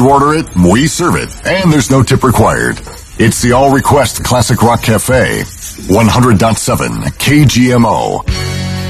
You order it, we serve it, and there's no tip required. It's the All Request Classic Rock Cafe, 100.7 KGMO.